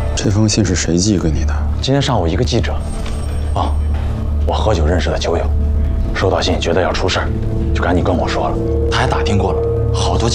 这封信是谁寄给你的？ 今天上午一个记者，我喝酒认识的酒友，收到信觉得要出事儿，就赶紧跟我说了。他还打听过了，好多